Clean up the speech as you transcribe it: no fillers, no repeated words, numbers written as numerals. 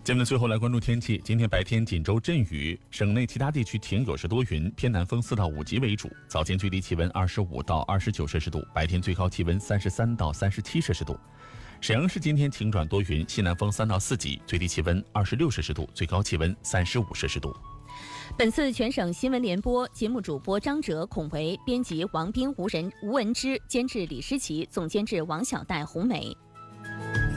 节目的最后来关注天气。今天白天锦州阵雨，省内其他地区晴有时多云，偏南风4到5级为主。早间最低气温25到29摄氏度，白天最高气温33到37摄氏度。沈阳市今天晴转多云，西南风3到4级，最低气温26摄氏度，最高气温35摄氏度。 本次全省新闻联播节目主播张哲、孔维，编辑王斌、吴文之，监制李诗琪，总监制王小戴、洪梅。